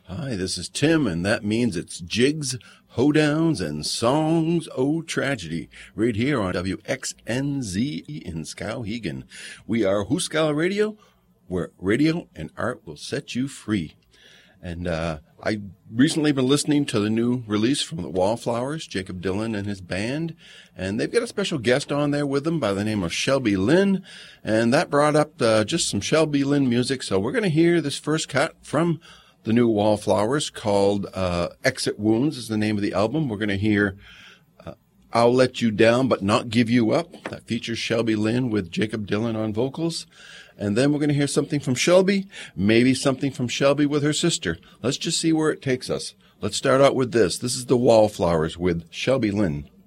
Hi, this is Tim, and that means it's jigs, hoedowns, and songs o' tragedy right here on WXNZ in Skowhegan. We are Hooskow Radio, where radio and art will set you free. And I recently been listening to the new release from the Wallflowers, Jakob Dylan and his band, and they've got a special guest on there with them by the name of Shelby Lynne, and that brought up just some Shelby Lynne music. So we're going to hear this first cut from the new Wallflowers called Exit Wounds is the name of the album. We're going to hear I'll Let You Down But Not Give You Up. That features Shelby Lynne with Jakob Dylan on vocals. And then we're going to hear something from Shelby, maybe something from Shelby with her sister. Let's just see where it takes us. Let's start out with this. This is the Wallflowers with Shelby Lynne.